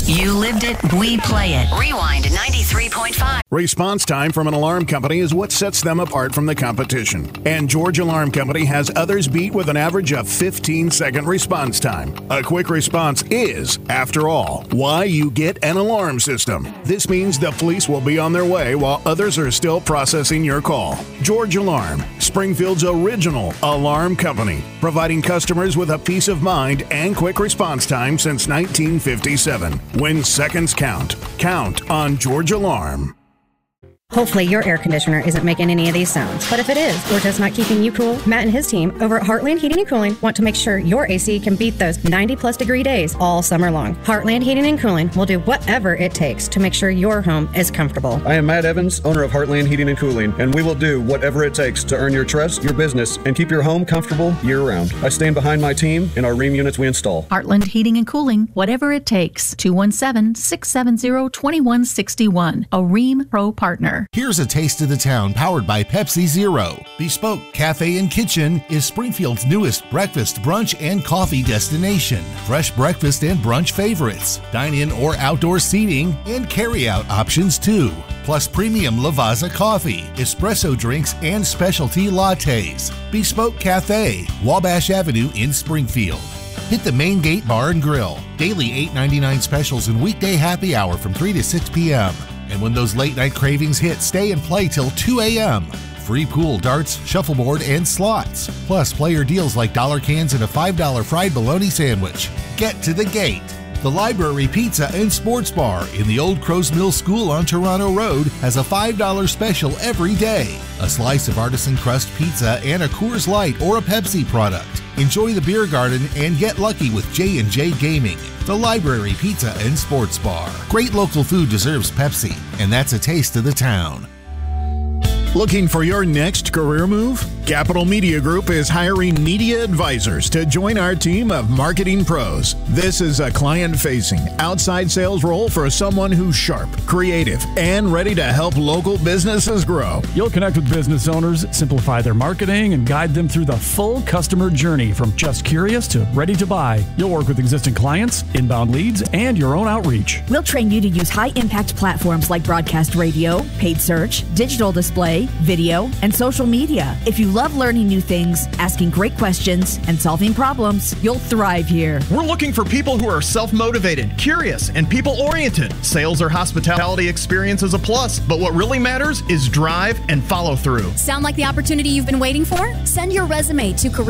You lived it, we play it. Rewind 93.5. Response time from an alarm company is what sets them apart from the competition. And George Alarm Company has others beat with an average of 15-second response time. A quick response is, after all, why you get an alarm system. This means the police will be on their way while others are still processing your call. George Alarm, Springfield's original alarm company, providing customers with a peace of mind and quick response time since 1957. When seconds count, count on George Alarm. Hopefully your air conditioner isn't making any of these sounds, but if it is, or just not keeping you cool, Matt and his team over at Heartland Heating and Cooling want to make sure your AC can beat those 90-plus degree days all summer long. Heartland Heating and Cooling will do whatever it takes to make sure your home is comfortable. I am Matt Evans, owner of Heartland Heating and Cooling, and we will do whatever it takes to earn your trust, your business, and keep your home comfortable year-round. I stand behind my team and our Rheem units we install. Heartland Heating and Cooling, whatever it takes. 217-670-2161. A Rheem Pro partner. Here's a taste of the town powered by Pepsi Zero. Bespoke Cafe and Kitchen is Springfield's newest breakfast, brunch, and coffee destination. Fresh breakfast and brunch favorites, dine-in or outdoor seating, and carry-out options too. Plus premium Lavazza coffee, espresso drinks, and specialty lattes. Bespoke Cafe, Wabash Avenue in Springfield. Hit the Main Gate Bar and Grill. Daily $8.99 specials and weekday happy hour from 3 to 6 p.m. And when those late night cravings hit, stay and play till 2 a.m. Free pool, darts, shuffleboard, and slots. Plus player deals like dollar cans and a $5 fried bologna sandwich. Get to the Gate. The Library Pizza and Sports Bar in the Old Crows Mill School on Toronto Road has a $5 special every day. A slice of artisan crust pizza and a Coors Light or a Pepsi product. Enjoy the beer garden and get lucky with J&J Gaming. The Library Pizza and Sports Bar. Great local food deserves Pepsi, and that's a taste of the town. Looking for your next career move? Capital Media Group is hiring media advisors to join our team of marketing pros. This is a client-facing, outside sales role for someone who's sharp, creative, and ready to help local businesses grow. You'll connect with business owners, simplify their marketing, and guide them through the full customer journey from just curious to ready to buy. You'll work with existing clients, inbound leads, and your own outreach. We'll train you to use high-impact platforms like broadcast radio, paid search, digital display, video, and social media. If you love learning new things, asking great questions, and solving problems, you'll thrive here. We're looking for people who are self-motivated, curious, and people-oriented. Sales or hospitality experience is a plus, but what really matters is drive and follow through. Sound like the opportunity you've been waiting for? Send your resume to